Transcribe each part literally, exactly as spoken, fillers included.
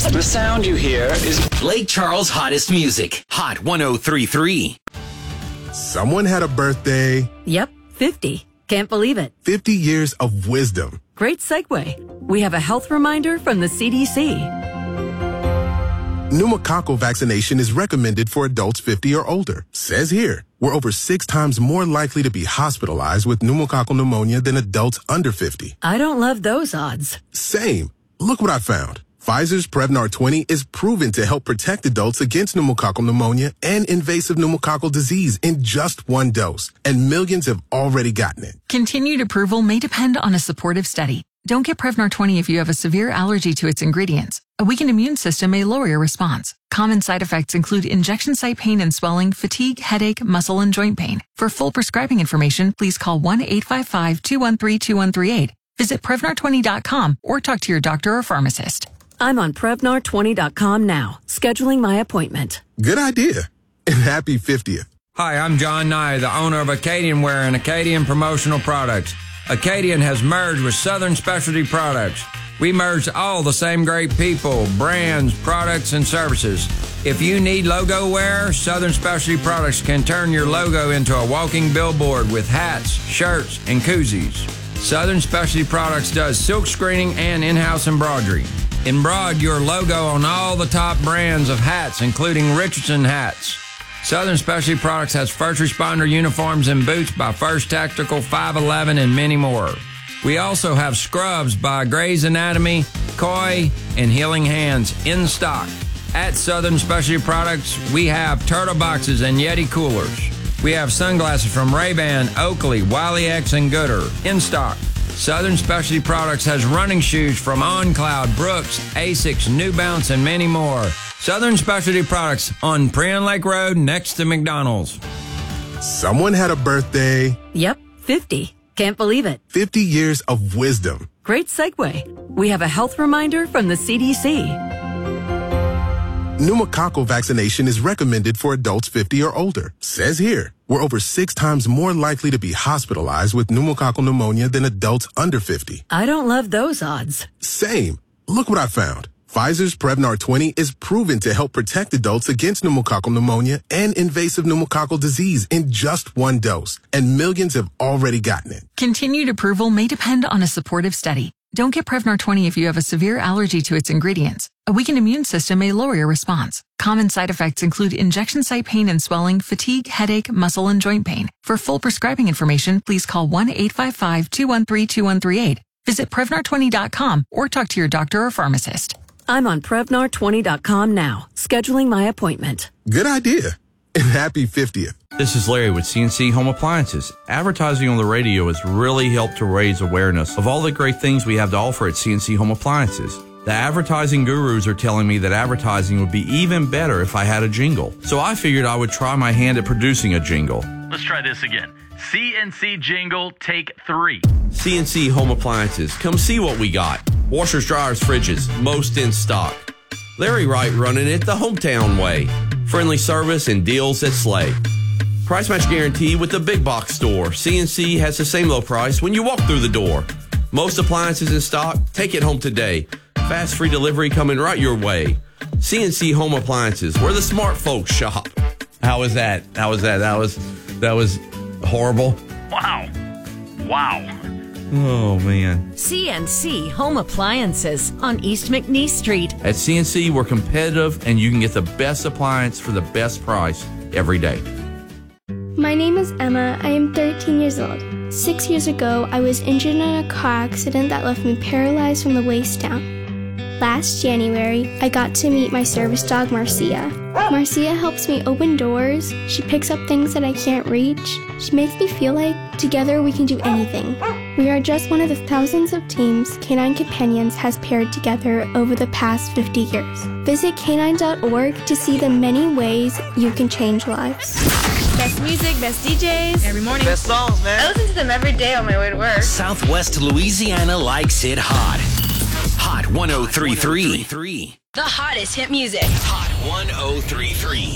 The sound you hear is Lake Charles' hottest music. Hot one oh three point three. Someone had a birthday. Yep, fifty. Can't believe it. fifty years of wisdom. Great segue. We have a health reminder from the C D C. Pneumococcal vaccination is recommended for adults fifty or older. Says here, we're over six times more likely to be hospitalized with pneumococcal pneumonia than adults under fifty. I don't love those odds. Same. Look what I found. Pfizer's Prevnar twenty is proven to help protect adults against pneumococcal pneumonia and invasive pneumococcal disease in just one dose. And millions have already gotten it. Continued approval may depend on a supportive study. Don't get Prevnar twenty if you have a severe allergy to its ingredients. A weakened immune system may lower your response. Common side effects include injection site pain and swelling, fatigue, headache, muscle, and joint pain. For full prescribing information, please call one eight five five, two one three, two one three eight. Visit Prevnar twenty dot com or talk to your doctor or pharmacist. I'm on Prevnar twenty dot com now, scheduling my appointment. Good idea. And happy fiftieth. Hi, I'm John Nye, the owner of Acadian Wear and Acadian Promotional Products. Acadian has merged with Southern Specialty Products. We merged all the same great people, brands, products, and services. If you need logo wear, Southern Specialty Products can turn your logo into a walking billboard with hats, shirts, and koozies. Southern Specialty Products does silk screening and in-house embroidery. Embroider your logo on all the top brands of hats, including Richardson hats. Southern Specialty Products has first responder uniforms and boots by First Tactical, five eleven, and many more. We also have scrubs by Grey's Anatomy, Koi, and Healing Hands in stock. At Southern Specialty Products, we have turtle boxes and Yeti coolers. We have sunglasses from Ray-Ban, Oakley, Wiley X, and Gooder in stock. Southern Specialty Products has running shoes from OnCloud, Brooks, Asics, New Balance, and many more. Southern Specialty Products on Prion Lake Road next to McDonald's. Someone had a birthday. Yep, fifty. Can't believe it. fifty years of wisdom. Great segue. We have a health reminder from the C D C. Pneumococcal vaccination is recommended for adults fifty or older. Says here, we're over six times more likely to be hospitalized with pneumococcal pneumonia than adults under fifty. I don't love those odds. Same. Look what I found. Pfizer's Prevnar twenty is proven to help protect adults against pneumococcal pneumonia and invasive pneumococcal disease in just one dose. And millions have already gotten it. Continued approval may depend on a supportive study. Don't get Prevnar twenty if you have a severe allergy to its ingredients. A weakened immune system may lower your response. Common side effects include injection site pain and swelling, fatigue, headache, muscle, and joint pain. For full prescribing information, please call one eight five five, two one three, two one three eight. Visit Prevnar twenty dot com or talk to your doctor or pharmacist. I'm on Prevnar twenty dot com now, scheduling my appointment. Good idea. And happy fiftieth. This is Larry with C N C Home Appliances. Advertising on the radio has really helped to raise awareness of all the great things we have to offer at C N C Home Appliances. The advertising gurus are telling me that advertising would be even better if I had a jingle. So I figured I would try my hand at producing a jingle. Let's try this again. C N C jingle, take three. C N C Home Appliances. Come see what we got. Washers, dryers, fridges, most in stock. Larry Wright running it the hometown way. Friendly service and deals that slay. Price match guarantee with the big box store. C N C has the same low price when you walk through the door. Most appliances in stock. Take it home today. Fast free delivery coming right your way. C N C Home Appliances, where the smart folks shop. How was that? How was that? That was that was horrible. Wow. Wow. Oh, man. C N C Home Appliances on East McNeese Street. At C N C, we're competitive, and you can get the best appliance for the best price every day. My name is Emma. I am thirteen years old. Six years ago, I was injured in a car accident that left me paralyzed from the waist down. Last January, I got to meet my service dog, Marcia. Marcia helps me open doors. She picks up things that I can't reach. She makes me feel like together we can do anything. We are just one of the thousands of teams Canine Companions has paired together over the past fifty years. Visit canine dot org to see the many ways you can change lives. Best music, best D Js. Every morning. Best songs, man. I listen to them every day on my way to work. Southwest Louisiana likes it hot. Hot one oh three point three. The hottest hit music. Hot one oh three point three.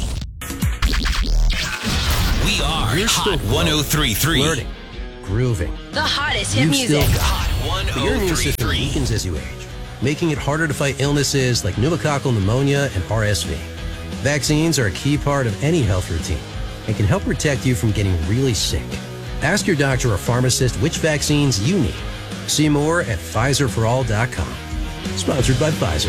We are You're Hot one oh three point three. Flirting, grooving. The hottest hit you music. Still got Hot it. But your immune one oh three system point three. weakens as you age. making it harder to fight illnesses like pneumococcal pneumonia and R S V. Vaccines are a key part of any health routine and can help protect you from getting really sick. Ask your doctor or pharmacist which vaccines you need. See more at Pfizer for all dot com. Sponsored by Pfizer.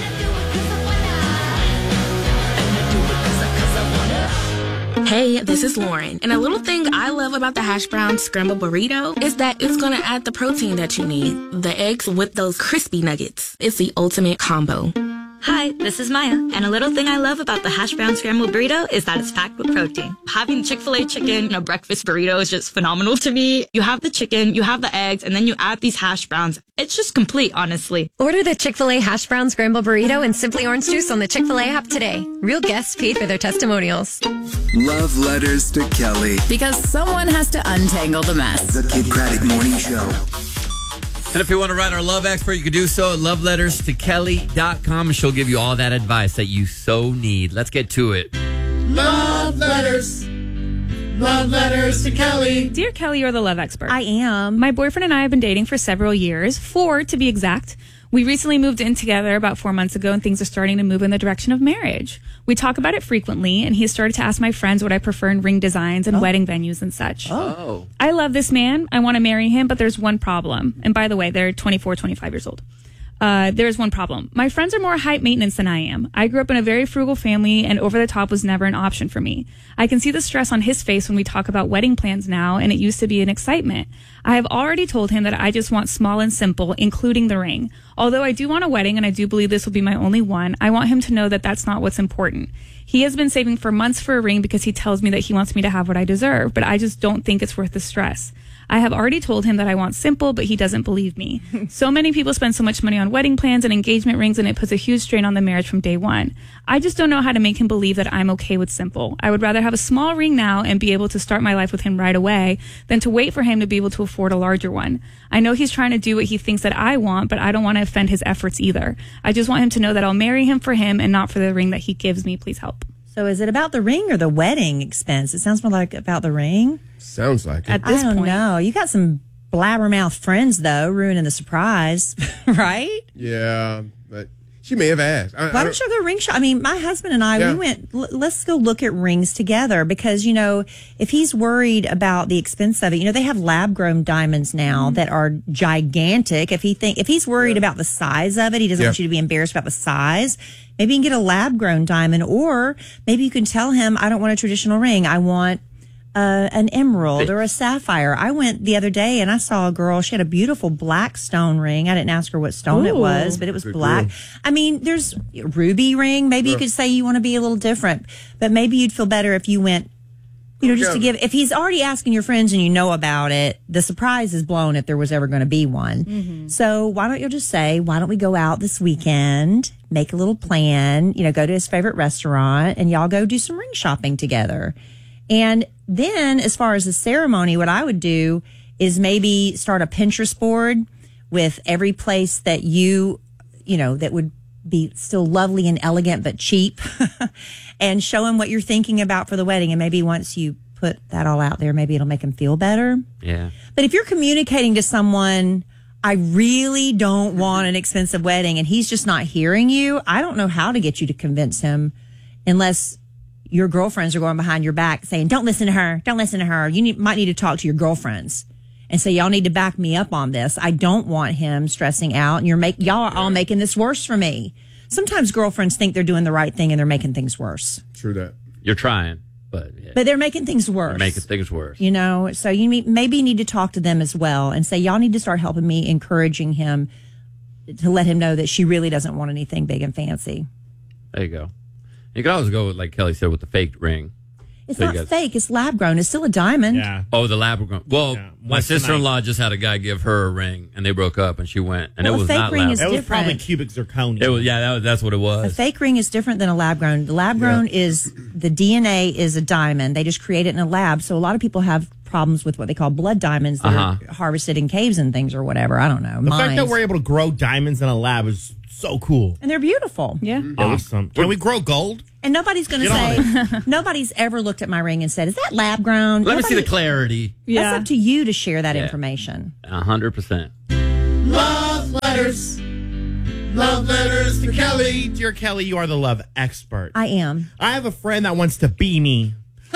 Hey, this is Lauren, and a little thing I love about the hash brown scramble burrito is that it's going to add the protein that you need. The eggs with those crispy nuggets. It's the ultimate combo. Hi, this is Maya, and a little thing I love about the hash brown scrambled burrito is that it's packed with protein. Having Chick-fil-A chicken in a breakfast burrito is just phenomenal to me. You have the chicken, you have the eggs, and then you add these hash browns. It's just complete, honestly. Order the Chick-fil-A hash brown scrambled burrito and Simply Orange Juice on the Chick-fil-A app today. Real guests paid for their testimonials. Love letters to Kelly. Because someone has to untangle the mess. The Kid Craddock Morning Show. And if you want to write our love expert, you can do so at love letters to kelly dot com, and she'll give you all that advice that you so need. Let's get to it. Love letters. Love letters to Kelly. Dear Kelly, you're the love expert. I am. My boyfriend and I have been dating for several years, four to be exact. We recently moved in together about four months ago, and things are starting to move in the direction of marriage. We talk about it frequently, and he has started to ask my friends what I prefer in ring designs and oh. wedding venues and such. Oh. I love this man. I want to marry him, but there's one problem. And by the way, they're twenty-four, twenty-five years old. Uh, there's one problem. My friends are more high maintenance than I am. I grew up in a very frugal family, and over the top was never an option for me. I can see the stress on his face when we talk about wedding plans now, and it used to be an excitement. I have already told him that I just want small and simple, including the ring. Although I do want a wedding, and I do believe this will be my only one, I want him to know that that's not what's important. He has been saving for months for a ring because he tells me that he wants me to have what I deserve, but I just don't think it's worth the stress. I have already told him that I want simple, but he doesn't believe me. So many people spend so much money on wedding plans and engagement rings, and it puts a huge strain on the marriage from day one. I just don't know how to make him believe that I'm okay with simple. I would rather have a small ring now and be able to start my life with him right away than to wait for him to be able to afford a larger one. I know he's trying to do what he thinks that I want, but I don't want to offend his efforts either. I just want him to know that I'll marry him for him and not for the ring that he gives me. Please help. So is it about the ring or the wedding expense? It sounds more like about the ring. Sounds like it. At this I don't point. know. You got some blabbermouth friends, though, ruining the surprise, right? Yeah, but she may have asked. I, Why I don't you go ring shop? I mean, my husband and I, Yeah. we went, l- let's go look at rings together because, you know, if he's worried about the expense of it, you know, they have lab grown diamonds now Mm-hmm. that are gigantic. If he think, if he's worried about the size of it, he doesn't Yeah. want you to be embarrassed about the size. Maybe you can get a lab grown diamond, or maybe you can tell him, I don't want a traditional ring. I want Uh, an emerald or a sapphire. I went the other day and I saw a girl. She had a beautiful black stone ring. I didn't ask her what stone it Ooh. was, but it was Good black. girl. I mean, there's a ruby ring. Maybe you Sure. could say you want to be a little different, but maybe you'd feel better if you went, you know, just to give, if he's already asking your friends and you know about it, the surprise is blown if there was ever going to be one. Mm-hmm. So why don't you just say, why don't we go out this weekend, make a little plan, you know, go to his favorite restaurant and y'all go do some ring shopping together. And then as far as the ceremony, what I would do is maybe start a Pinterest board with every place that you, you know, that would be still lovely and elegant, but cheap and show him what you're thinking about for the wedding. And maybe once you put that all out there, maybe it'll make him feel better. Yeah. But if you're communicating to someone, I really don't want an expensive wedding, and he's just not hearing you, I don't know how to get you to convince him unless your girlfriends are going behind your back saying, don't listen to her. Don't listen to her. You need, might need to talk to your girlfriends and say, y'all need to back me up on this. I don't want him stressing out, and you're make, y'all are all making this worse for me. Sometimes girlfriends think they're doing the right thing and they're making things worse. True that. You're trying, but yeah. But they're making things worse. You're making things worse. You know, so you need, maybe need to talk to them as well and say, y'all need to start helping me, encouraging him to let him know that she really doesn't want anything big and fancy. There you go. You could always go with, like Kelly said, with the fake ring. It's So you not guys- fake. It's lab grown. It's still a diamond. Yeah. Oh, the lab grown. Well, Yeah. my Once sister in law tonight. just had a guy give her a ring, and they broke up, and she went, and Well, it a was fake not ring lab. is That was different. probably cubic zirconia. It was, yeah, that was, that's what it A was. fake ring is different than a lab grown. The lab grown is the D N A is a diamond. They just create it in a lab. So a lot of people have problems with what they call blood diamonds that Uh-huh. are harvested in caves and things or whatever. I don't know. The fact that Mines. we're able to grow diamonds in a lab is so cool. And they're beautiful. Yeah. Awesome. Can we grow gold? And nobody's going to Get say, nobody's ever looked at my ring and said, is that lab grown? Let me see the Nobody- clarity. Yeah. That's up to you to share that Yeah. information. A hundred percent. Love letters. Love letters to Kelly. Dear Kelly, you are the love expert. I am. I have a friend that wants to be me.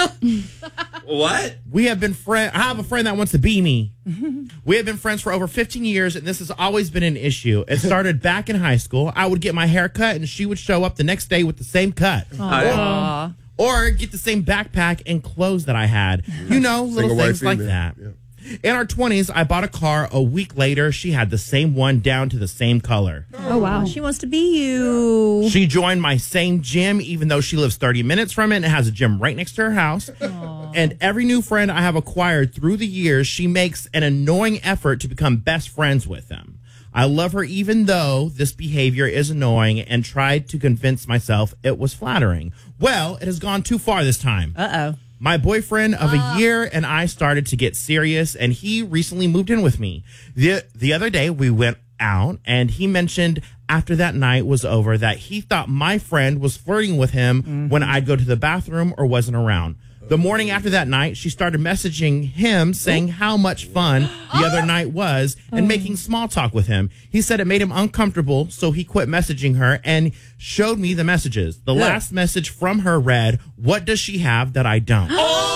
What? We have been friend. I have a friend that wants to be me. We have been friends for over fifteen years, and this has always been an issue. It started back in high school. I would get my hair cut, and she would show up the next day with the same cut. Aww. Or, or get the same backpack and clothes that I had. You know, little Single white things like female. that. Yeah. In our twenties, I bought a car. A week later, she had the same one down to the same color. Oh, wow. She wants to be you. She joined my same gym, even though she lives thirty minutes from it and has a gym right next to her house. Aww. And every new friend I have acquired through the years, she makes an annoying effort to become best friends with them. I love her even though this behavior is annoying and tried to convince myself it was flattering. Well, it has gone too far this time. Uh-oh. My boyfriend of a year and I started to get serious, and he recently moved in with me. The the other day, we went out, and he mentioned after that night was over that he thought my friend was flirting with him mm-hmm. when I'd go to the bathroom or wasn't around. The morning after that night, she started messaging him saying how much fun the other night was and making small talk with him. He said it made him uncomfortable, so he quit messaging her and showed me the messages. The Yeah. last message from her read, "What does she have that I don't?"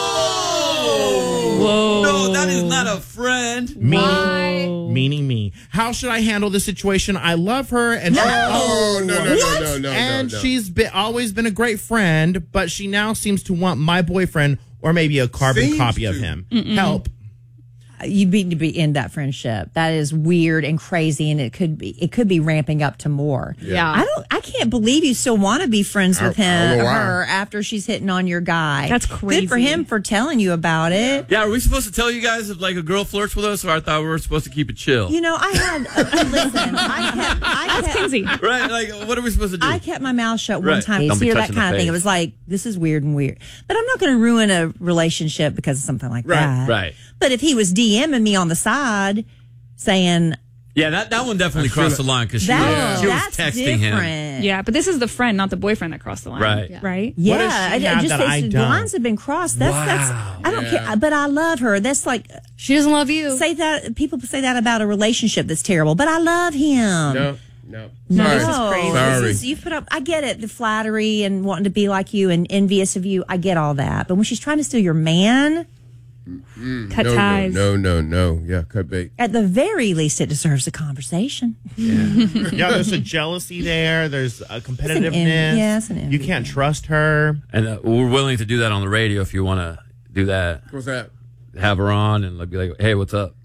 Oh! Whoa. No, that is not a friend. Meaning, meaning me. How should I handle this situation? I love her, and No, she, no, no, no, What? no, no, and no, no. she's been, always been a great friend, but she now seems to want my boyfriend or maybe a carbon Seems copy of to. him. Mm-mm. Help. You need to be in that friendship. That is weird and crazy, and it could be it could be ramping up to more. Yeah. I don't. I can't believe you still want to be friends with I- I don't him know or why. her after she's hitting on your guy. That's Good for crazy. him for telling you about it. Yeah, are we supposed to tell you guys if like a girl flirts with us, or I thought we were supposed to keep it chill? You know, I had uh, listen. I kept. I That's kept, Kinsey. Right? Like, what are we supposed to do? I kept my mouth shut one Right. time. Don't You be hear that touching the kind of thing. face. It was like, this is weird and weird. But I'm not going to ruin a relationship because of something like Right, that. right. But if he was DMing me on the side saying, yeah, that, that one definitely I feel crossed the it. line because she, that, was, she was that's texting different. him. Yeah, but this is the friend, not the boyfriend that crossed the line. Right. Yeah. Right? Yeah, What does she I- I have just that I it's- the don't? lines have been crossed. That's that's. I don't Yeah. care, but I love her. That's like She doesn't love you. say that people say that about a relationship that's terrible, but I love him. No, no. No, Sorry. this is crazy. Sorry. This is, you put up. I get it, the flattery and wanting to be like you and envious of you. I get all that, but when she's trying to steal your man, Cut no, ties. No, no, no, no. Yeah, cut bait. at the very least, it deserves a conversation. Yeah, there's a jealousy there. There's a competitiveness. en- yeah, it's an envy you can't trust her. And uh, we're willing to do that on the radio if you want to do that. What's that? Have her on and like, be like, hey, what's up?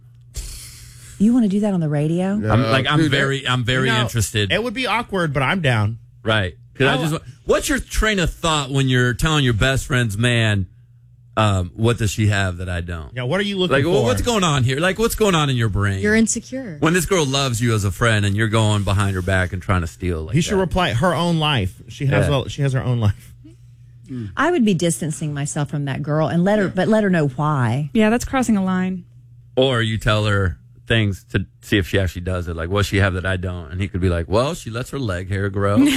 You want to do that on the radio? No, I'm like, I'm dude, very, I'm very You know, interested. It would be awkward, but I'm down. Right. Cause I Oh. just, what's your train of thought when you're telling your best friend's man, um, what does she have that I don't? Yeah, what are you looking Like, for? well, what's going on here? Like, what's going on in your brain? You're insecure. when this girl loves you as a friend and you're going behind her back and trying to steal. Like He should that. reply her own life. She has Yeah. a, she has her own life. I would be distancing myself from that girl and let her, but let her know why. Yeah, that's crossing a line. Or you tell her things to see if she actually does it. Like, what she have that I don't? And he could be like, well, she lets her leg hair grow. And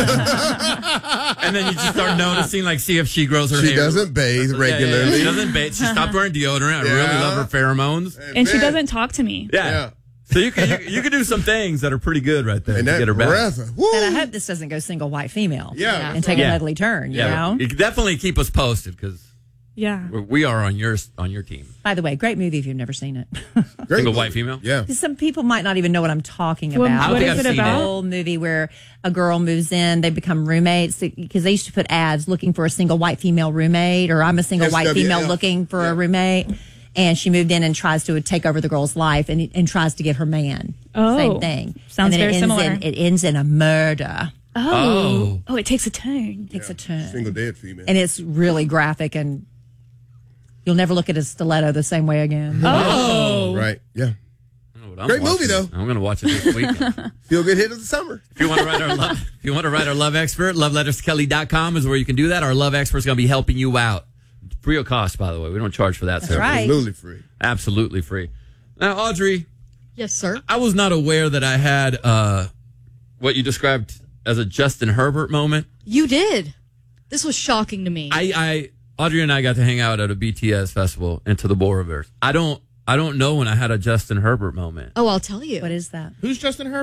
then you just start noticing, like, see if she grows her She hair. doesn't bathe Yeah, yeah, regularly. yeah. She doesn't bathe. She stopped wearing deodorant. I really Yeah. love her pheromones. And she man. doesn't talk to me. Yeah. Yeah. So you can you, you can do some things that are pretty good right there And to that get her back. breath. Woo. And I hope this doesn't go single white female. Yeah. And take Yeah. an ugly turn, you Yeah, know? you can definitely keep us posted because Yeah. we are on your on your team. By the way, great movie if you've never seen it. Great Single movie. white female. Yeah. Some people might not even know what I'm talking Well, about. I don't what think is I've it seen about? it. Old movie where a girl moves in, they become roommates because they used to put ads looking for a single white female roommate, or I'm a single white S W L. female looking for Yeah. a roommate. And she moved in and tries to take over the girl's life and, and tries to get her man. Oh. Same thing. Sounds and then very it ends similar. In, it ends in a murder. Oh. Oh, it takes a turn. Takes a turn. Single dead female. And it's really graphic, and you'll never look at a stiletto the same way again. Oh. Right. Yeah. I'm Great watching movie, though. this. I'm going to watch it this weekend. Feel good hit of the summer. If you want to write our love, if you want to write our love expert, love letters to kelly dot com is where you can do that. Our love expert is going to be helping you out. Free of cost, by the way. We don't charge for that That's service. right. Absolutely free. Absolutely free. Now, Audrey, Yes, sir. I was not aware that I had uh, what you described as a Justin Herbert moment. You did. This was shocking to me. I, I Audrey and I got to hang out at a B T S festival into the Boroverse. I don't I don't know when I had a Justin Herbert moment. oh, I'll tell you. What is that? Who's Justin Herbert?